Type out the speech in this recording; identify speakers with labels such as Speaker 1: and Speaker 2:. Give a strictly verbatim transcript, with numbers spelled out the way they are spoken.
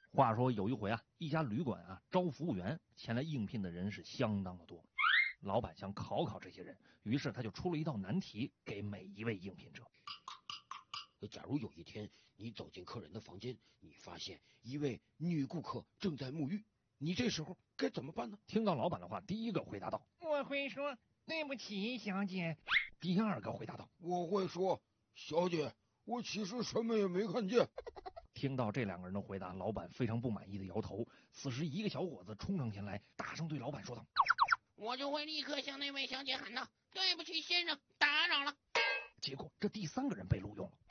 Speaker 1: 话说有一回啊，一家旅馆啊招服务员，前来应聘的人是相当的多。老板想考考这些人，于是他就出了一道难题给每一位应聘者。
Speaker 2: 假如有一天你走进客人的房间，你发现一位女顾客正在沐浴，你这时候该怎么办呢？
Speaker 1: 听到老板的话，第一个回答道：
Speaker 3: 我会说对不起，小姐。
Speaker 1: 第二个回答道：
Speaker 4: 我会说，小姐，我其实什么也没看见。
Speaker 1: 听到这两个人的回答，老板非常不满意的摇头。此时一个小伙子冲上前来，大声对老板说道：
Speaker 5: 我就会立刻向那位小姐喊道：对不起先生，打扰了。
Speaker 1: 结果这第三个人被录用了。